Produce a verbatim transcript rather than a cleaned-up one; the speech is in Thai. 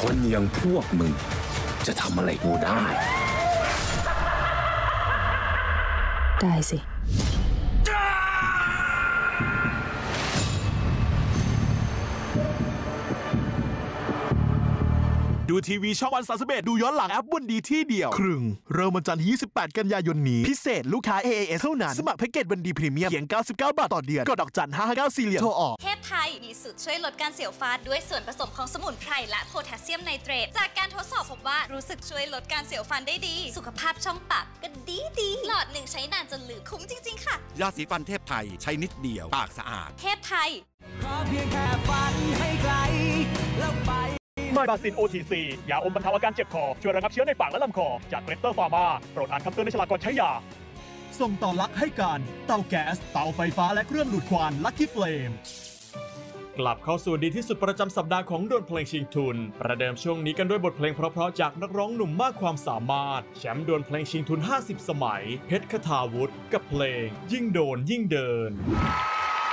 คนอย่างพวกมึงจะทำอะไรกูได้ได้สิดูทีวีช่องวันสามสิบเอ็ดดูย้อนหลังแอปวันดีที่เดียวครึ่งเริ่มวันจันทร์ที่ยี่สิบแปดกันยายนนี้พิเศษลูกค้า เอ เอ เอส เท่านั้นสมัครแพ็กเกจวันดีพรีเมียมเพียงเก้าสิบเก้าบาทต่อเดือนกดดอกจันห้าห้าเก้าสี่เหรียญโทรออกเทพไทยมีสูตรช่วยลดการเสียวฟันด้วยส่วนผสมของสมุนไพรและโพแทสเซียมไนเตรตจากการทดสอบพบว่ารู้สึกช่วยลดการเสียวฟันได้ดีสุขภาพช่องปากก็ดีดีหลอดหนึ่งใช้นานจนลืมคุ้มจริงๆค่ะยาสีฟันเทพไทยใช้นิดเดียวปากสะอาดเทพไทยขอเพียงแค่ฝันให้ไกลแล้วไปไมบาซิน โอ ที ซี ยาอมบรรเทาอาการเจ็บคอช่วยระงับเชื้อในปากและลำคอจากเรตเตอร์ฟาร์มาโปรดอ่านคำเตือนในฉลากก่อนใช้ยาส่งต่อลักให้การเตาแก๊สเตาไฟฟ้าและเครื่องดูดควันลัคกี้เฟลมกลับเข้าสู่ดีที่สุดประจำสัปดาห์ของดวลเพลงชิงทุนประเดิมช่วงนี้กันด้วยบทเพลงเพราะๆจากนักร้องหนุ่มมากความสามารถแชมป์ดวลเพลงชิงทุนห้าสิบสมัยเพชรคทาวุฒิกับเพลงยิ่งโดนยิ่งเดิน